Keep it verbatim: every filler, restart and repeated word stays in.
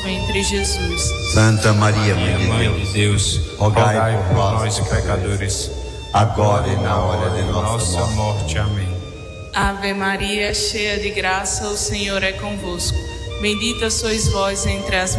ventre, Jesus. Santa Maria, Mãe de Mãe Deus, de Deus, rogai por nós, nós, pecadores, agora e na hora de nossa nossa morte. morte. Amém. Ave Maria, cheia de graça, o Senhor é convosco. Bendita sois vós entre as